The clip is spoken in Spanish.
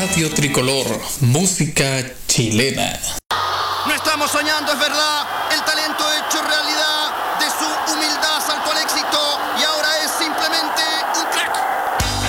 Radio Tricolor, música chilena. No estamos soñando, es verdad.